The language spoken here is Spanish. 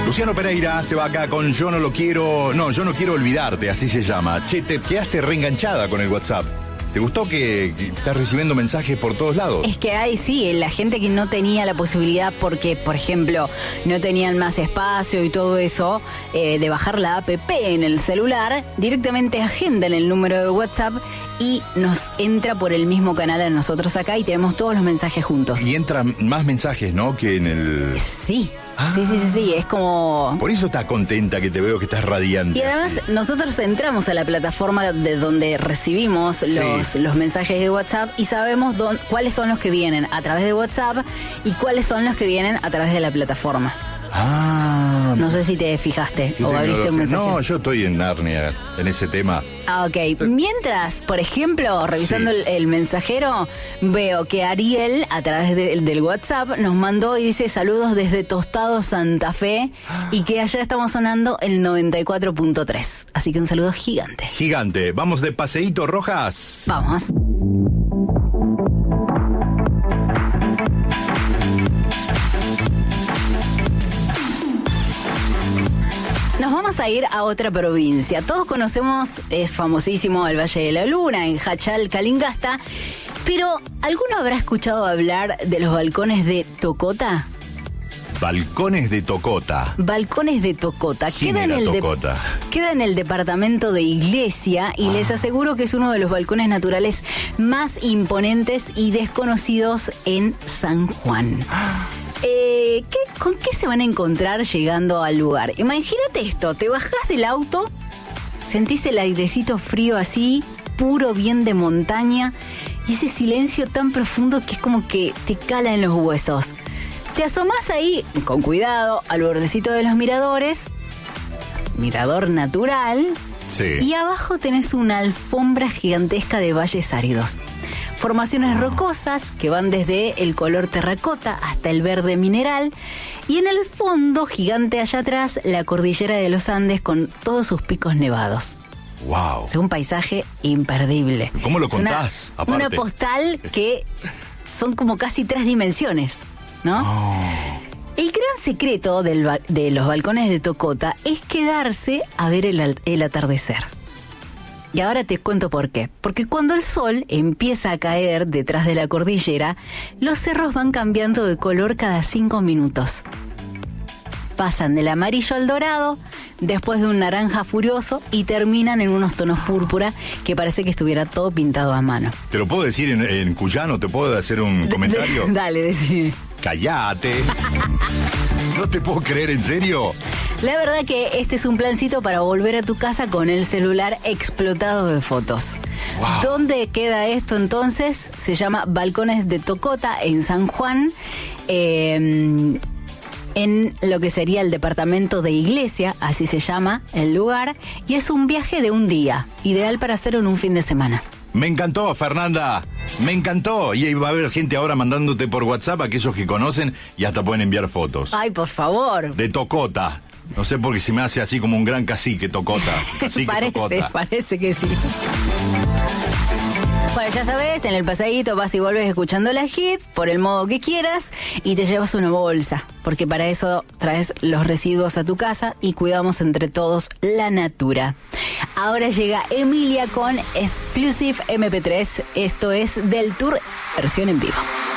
Luciano Pereira se va acá con Yo no quiero olvidarte, así se llama. Che, te quedaste reenganchada con el WhatsApp. ¿Te gustó que estás recibiendo mensajes por todos lados? Es que hay, sí, la gente que no tenía la posibilidad porque, por ejemplo, no tenían más espacio y todo eso, de bajar la app en el celular, directamente agendan el número de WhatsApp y nos entra por el mismo canal a nosotros acá y tenemos todos los mensajes juntos. Y entran más mensajes, ¿no? Que en el... Sí. Sí, es como... Por eso estás contenta, que te veo que estás radiante. Y además nosotros entramos a la plataforma de donde recibimos los mensajes de WhatsApp y sabemos cuáles son los que vienen a través de WhatsApp y cuáles son los que vienen a través de la plataforma. No sé si te fijaste o abriste un mensaje. No, yo estoy en Narnia, en ese tema. Ok. Mientras, por ejemplo, revisando el mensajero, veo que Ariel, a través del WhatsApp, nos mandó y dice saludos desde Tostado, Santa Fe, y que allá estamos sonando el 94.3. Así que un saludo gigante. Gigante. Vamos de paseíto, Rojas. Vamos. Nos vamos a ir a otra provincia. Todos conocemos, es famosísimo el Valle de la Luna, en Jachal, Calingasta, pero ¿alguno habrá escuchado hablar de los balcones de Tocota? Balcones de Tocota. Balcones de Tocota. Queda en el departamento de Iglesia y les aseguro que es uno de los balcones naturales más imponentes y desconocidos en San Juan. ¿Con qué se van a encontrar llegando al lugar? Imagínate esto, te bajás del auto, sentís el airecito frío así, puro, bien de montaña, y ese silencio tan profundo que es como que te cala en los huesos. Te asomás ahí, con cuidado, al bordecito de los miradores, mirador natural, y abajo tenés una alfombra gigantesca de valles áridos. Formaciones rocosas que van desde el color terracota hasta el verde mineral y en el fondo, gigante allá atrás, la cordillera de los Andes con todos sus picos nevados. ¡Wow! Es un paisaje imperdible. ¿Cómo lo contás? Una postal que son como casi 3 dimensiones, ¿no? El gran secreto de los balcones de Tocota es quedarse a ver el atardecer. Y ahora te cuento por qué. Porque cuando el sol empieza a caer detrás de la cordillera, los cerros van cambiando de color cada 5 minutos. Pasan del amarillo al dorado, después de un naranja furioso y terminan en unos tonos púrpura que parece que estuviera todo pintado a mano. ¿Te lo puedo decir en cuyano? ¿Te puedo hacer un comentario? Dale, decide. ¡Cállate! No te puedo creer, ¿en serio? La verdad que este es un plancito para volver a tu casa con el celular explotado de fotos. Wow. ¿Dónde queda esto entonces? Se llama Balcones de Tocota, en San Juan, en lo que sería el departamento de Iglesia, así se llama el lugar, y es un viaje de un día, ideal para hacerlo en un fin de semana. Me encantó, Fernanda, me encantó. Y va a haber gente ahora mandándote por WhatsApp, aquellos que conocen, y hasta pueden enviar fotos. Ay, por favor. De Tocota. No sé por qué se me hace así como un gran cacique, Tocota. Parece que sí. Bueno, ya sabes, en el pasadito vas y vuelves escuchando la hit por el modo que quieras y te llevas una bolsa, porque para eso traes los residuos a tu casa y cuidamos entre todos la natura. Ahora llega Emilia con Exclusive MP3, esto es Del Tour, versión en vivo.